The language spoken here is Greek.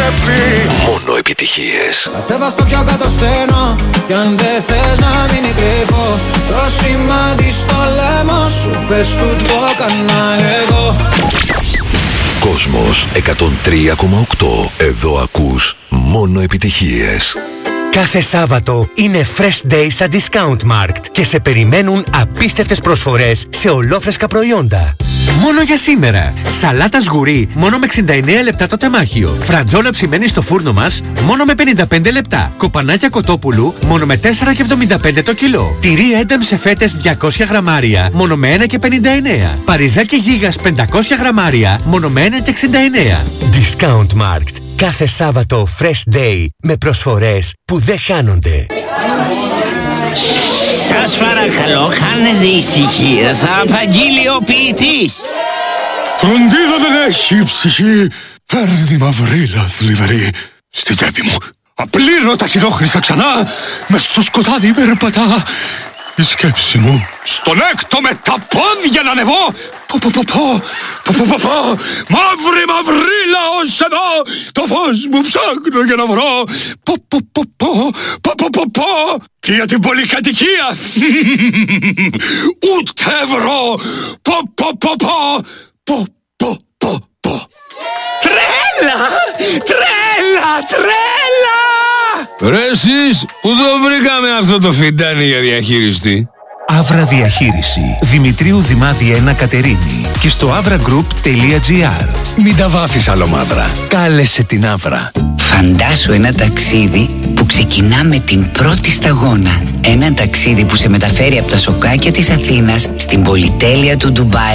επιστρέψει. Μόνο επιτυχίες. Κατέβα στο πιο κάτω στένο. Κι αν δεν θες να μείνει κρύβω, το σημάδι στο λαιμό σου, πες του το έκανα εγώ. Κόσμος 103,8. Εδώ ακούς μόνο επιτυχίες. Κάθε Σάββατο είναι Fresh Day στα Discount Markt και σε περιμένουν απίστευτες προσφορές σε ολόφρεσκα προϊόντα. Μόνο για σήμερα. Σαλάτα σγουρί μόνο με 69 λεπτά το τεμάχιο. Φρατζόλα ψημένη στο φούρνο μας μόνο με 55 λεπτά. Κοπανάκια κοτόπουλου μόνο με 4,75 το κιλό. Τυρί ένταμ σε φέτες 200 γραμμάρια μόνο με 1,59. Παριζάκι γίγας 500 γραμμάρια μόνο με 1,69. Discount Markt. Κάθε Σάββατο Fresh Day με προσφορές που δεν χάνονται. Σας παρακαλώ, κάνετε ησυχία, θα απαγγείλει ο ποιητής. Φροντίδα δεν έχει ψυχή. Φέρνει μαυρίλα θλιβερή στη τσέπη μου. Απλήρωτα χειρόχρηστα ξανά. Μες στο σκοτάδι περπατά η σκέψη μου. Στον έκτο με τα πόδια να ανεβώ. Μαύρη μαυρίλα ως εδώ. Το φως μου ψάχνω για να βρω. Και για την πολυκατοικία ούτε ευρώ. Τρέλα! Τρέλα! Τρέλα! Ρε εσείς, πού το βρήκαμε αυτό το φιντάνι για διαχείριστη? Αύρα Διαχείριση. Δημητρίου Δημάδη 1 Κατερίνη. Και στο avragroup.gr. Μην τα βάφεις άλλο μαύρα. Κάλεσε την Αύρα. Φαντάσου ένα ταξίδι που ξεκινά με την πρώτη σταγόνα. Ένα ταξίδι που σε μεταφέρει από τα σοκάκια της Αθήνας στην πολυτέλεια του Ντουμπάι